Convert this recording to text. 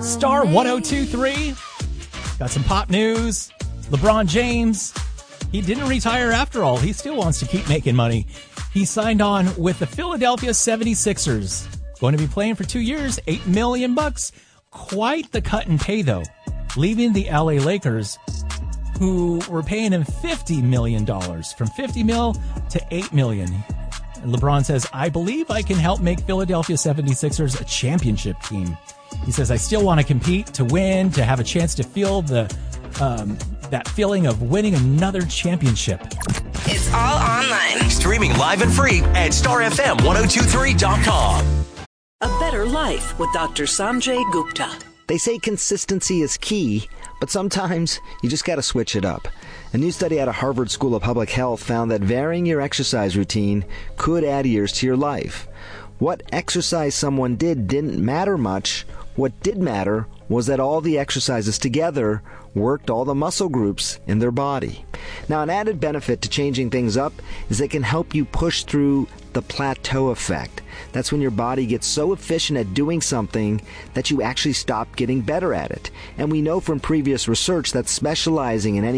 Star 102.3. Got some pop news. LeBron James, he didn't retire after all. He still wants to keep making money. He signed on with the Philadelphia 76ers. Going to be playing for 2 years, $8 million. Quite the cut in pay, though. Leaving the LA Lakers, who were paying him $50 million, from $50 million to $8 million. And LeBron says, I believe I can help make Philadelphia 76ers a championship team. He says, I still want to compete, to win, to have a chance to feel that feeling of winning another championship. It's all online. Streaming live and free at starfm1023.com. A Better Life with Dr. Sanjay Gupta. They say consistency is key, but sometimes you just got to switch it up. A new study out of Harvard School of Public Health found that varying your exercise routine could add years to your life. What exercise someone did didn't matter much. What did matter was that all the exercises together worked all the muscle groups in their body. Now, an added benefit to changing things up is it can help you push through the plateau effect. That's when your body gets so efficient at doing something that you actually stop getting better at it. And we know from previous research that specializing in any